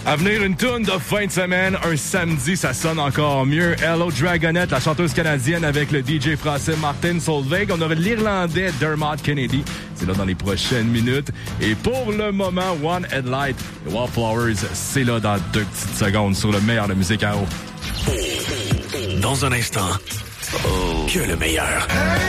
À venir, une tourne de fin de semaine. Un samedi, ça sonne encore mieux. Hello Dragonette, la chanteuse canadienne avec le DJ français Martin Solveig. On aura l'Irlandais Dermot Kennedy. C'est là dans les prochaines minutes. Et pour le moment, One Headlight et Wallflowers, c'est là dans 2 petites secondes sur le meilleur de musique à eau. Dans un instant, que le meilleur.